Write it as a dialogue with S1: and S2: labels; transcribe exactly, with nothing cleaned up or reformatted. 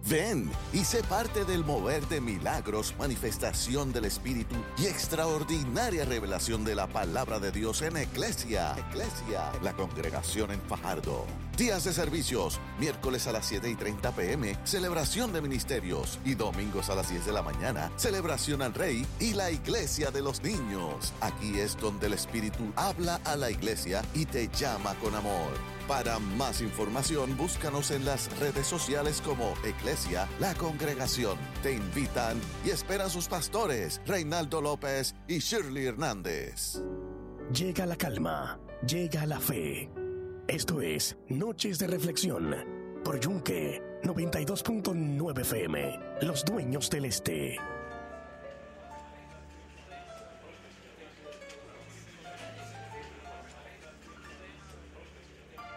S1: Ven y sé parte del mover de milagros, manifestación del Espíritu y extraordinaria revelación de la palabra de Dios en Eclesia. Eclesia, la congregación en Fajardo. Días de servicios, miércoles a las siete y treinta pm, celebración de ministerios, y domingos a las diez de la mañana, celebración al Rey y la Iglesia de los Niños. Aquí es donde el Espíritu habla a la iglesia y te llama con amor. Para más información, búscanos en las redes sociales como Eclesia, la congregación. Te invitan y esperan sus pastores, Reinaldo López y Shirley Hernández.
S2: Llega la calma, llega la fe. Esto es Noches de Reflexión por Yunque noventa y dos punto nueve F M, Los Dueños del Este.